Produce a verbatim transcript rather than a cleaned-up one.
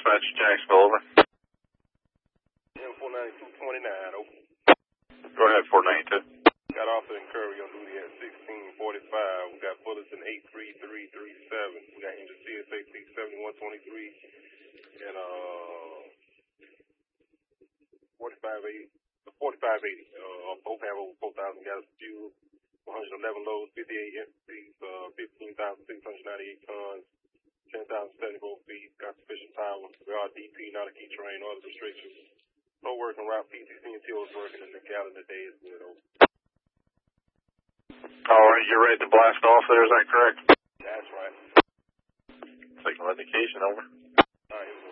Dispatch, Jacksonville, over. M four ninety-two twenty-nine, over. Go ahead, four ninety-two. Got Officer and Curry on duty at sixteen forty-five. We got Fullerton eight three three three seven. We got Angel C S A six seventy-one twenty-three and uh forty-five eighty. forty-five eighty. Uh, both have over four thousand gallons of fuel, one hundred eleven loads, fifty-eight empties, uh, fifteen thousand six hundred ninety-eight tons, ten thousand seventy-four feet. Got sufficient power. We are D P, not a key train, other restrictions. No working route. P T C and T O is working in the gallon a day is good. Over. All right, you're ready to blast off there, is that correct? That's right. Signal indication, over. All right,